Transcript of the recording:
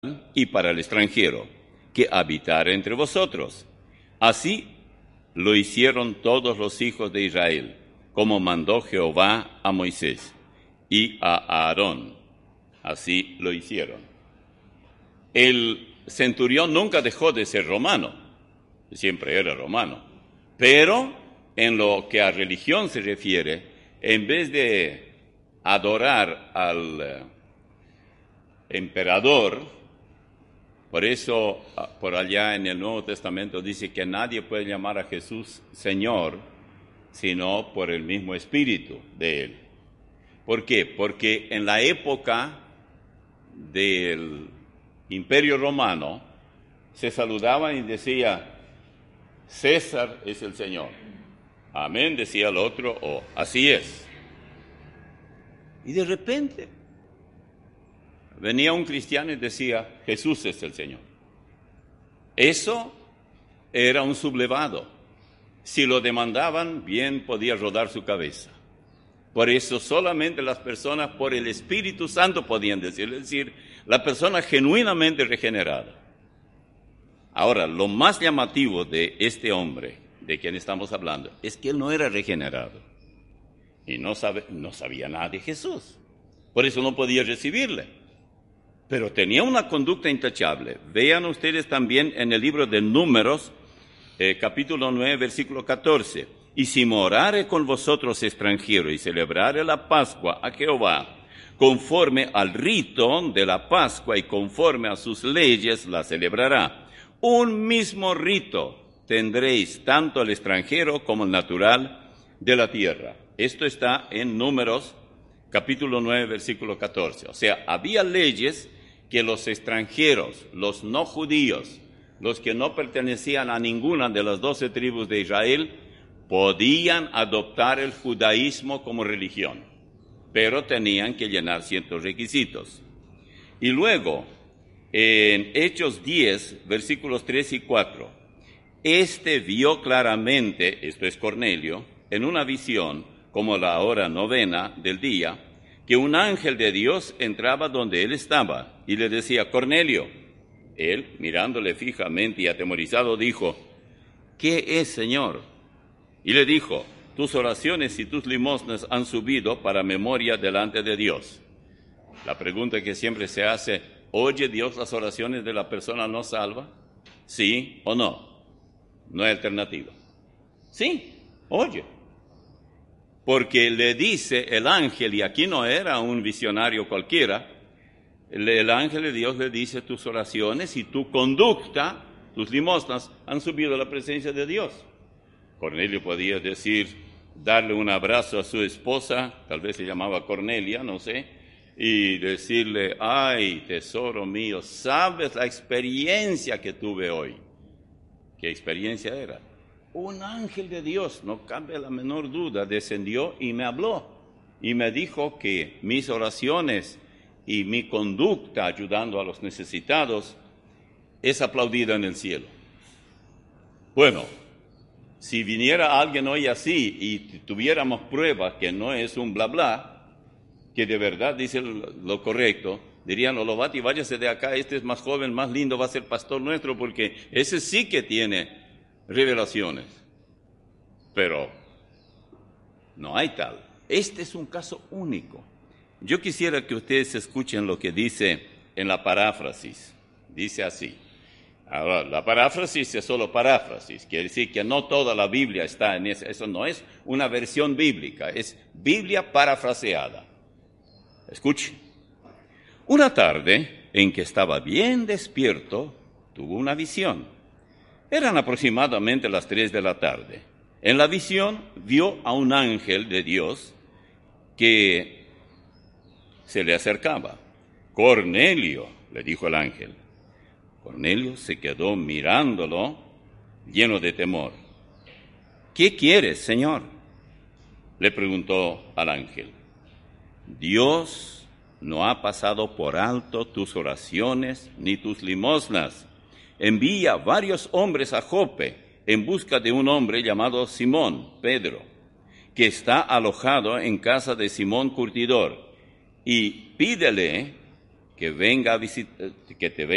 y para el extranjero, que habitara entre vosotros. Así lo hicieron todos los hijos de Israel, como mandó Jehová a Moisés y a Aarón. Así lo hicieron. El centurión nunca dejó de ser romano, siempre era romano, pero en lo que a religión se refiere, en vez de adorar al emperador, por eso por allá en el Nuevo Testamento dice que nadie puede llamar a Jesús Señor, sino por el mismo Espíritu de Él. ¿Por qué? Porque en la época del Imperio Romano se saludaban y decía, César es el Señor. Amén, decía el otro, o así es. Y de repente venía un cristiano y decía, Jesús es el Señor. Eso era un sublevado. Si lo demandaban, bien podía rodar su cabeza. Por eso solamente las personas por el Espíritu Santo podían decirlo, es decir, la persona genuinamente regenerada. Ahora, lo más llamativo de este hombre, de quien estamos hablando, es que él no era regenerado y no sabía nada de Jesús. Por eso no podía recibirle. Pero tenía una conducta intachable. Vean ustedes también en el libro de Números, capítulo 9, versículo 14. Y si morare con vosotros extranjero y celebrare la Pascua a Jehová, conforme al rito de la Pascua y conforme a sus leyes la celebrará. Un mismo rito tendréis tanto el extranjero como el natural de la tierra. Esto está en Números, capítulo 9, versículo 14. O sea, había leyes que los extranjeros, los no judíos, los que no pertenecían a ninguna de las 12 tribus de Israel, podían adoptar el judaísmo como religión, pero tenían que llenar ciertos requisitos. Y luego, en Hechos 10, versículos 3 y 4, vio claramente, esto es Cornelio, en una visión, como la hora novena del día, que un ángel de Dios entraba donde él estaba y le decía, Cornelio. Él, mirándole fijamente y atemorizado, dijo, ¿qué es, Señor? Y le dijo, tus oraciones y tus limosnas han subido para memoria delante de Dios. La pregunta que siempre se hace, ¿oye Dios las oraciones de la persona no salva? ¿Sí o no? No hay alternativa. Sí, oye. Porque le dice el ángel, y aquí no era un visionario cualquiera, el ángel de Dios le dice, tus oraciones y tu conducta, tus limosnas, han subido a la presencia de Dios. Cornelio podía decir, darle un abrazo a su esposa, tal vez se llamaba Cornelia, no sé, y decirle, ay, tesoro mío, ¿sabes la experiencia que tuve hoy? ¿Qué experiencia era? Un ángel de Dios, no cabe la menor duda, descendió y me habló y me dijo que mis oraciones y mi conducta ayudando a los necesitados es aplaudida en el cielo. Bueno, si viniera alguien hoy así y tuviéramos pruebas que no es un bla bla, que de verdad dice lo correcto, dirían, Olovati, váyase de acá, este es más joven, más lindo, va a ser pastor nuestro, porque ese sí que tiene revelaciones. Pero no hay tal. Este es un caso único. Yo quisiera que ustedes escuchen lo que dice en la paráfrasis. Dice así. Ahora, la paráfrasis es solo paráfrasis, quiere decir que no toda la Biblia está en eso. Eso no es una versión bíblica, es Biblia parafraseada. Escuchen. Una tarde en que estaba bien despierto, tuvo una visión. Eran aproximadamente las 3 de la tarde. En la visión vio a un ángel de Dios que se le acercaba. Cornelio, le dijo el ángel. Cornelio se quedó mirándolo, lleno de temor. ¿Qué quieres, Señor? Le preguntó al ángel. Dios no ha pasado por alto tus oraciones ni tus limosnas. Envía varios hombres a Jope en busca de un hombre llamado Simón, Pedro, que está alojado en casa de Simón Curtidor, y pídele que te venga